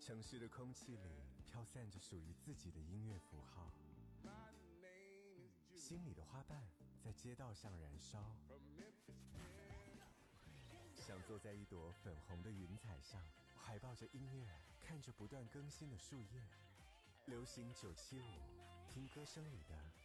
城市的空气里飘散着属于自己的音乐符号，心里的花瓣在街道上燃烧，想坐在一朵粉红的云彩上，怀抱着音乐，看着不断更新的树叶。流行975，听歌声里的